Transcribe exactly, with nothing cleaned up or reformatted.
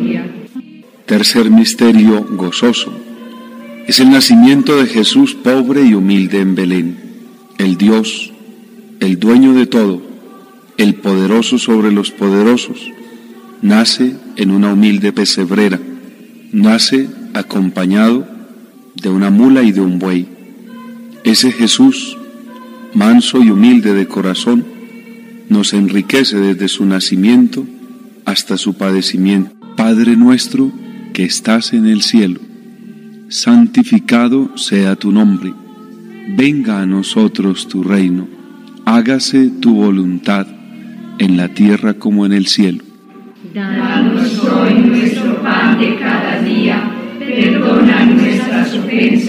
Tercer misterio gozoso. Es el nacimiento de Jesús pobre y humilde en Belén. El Dios, el dueño de todo, el poderoso sobre los poderosos, nace en una humilde pesebrera, nace acompañado de una mula y de un buey. Ese Jesús, manso y humilde de corazón, nos enriquece desde su nacimiento hasta su padecimiento. Padre nuestro que estás en el cielo, santificado sea tu nombre. Venga a nosotros tu reino. Hágase tu voluntad en la tierra como en el cielo. Danos hoy nuestro pan de cada día. Perdona nuestras ofensas,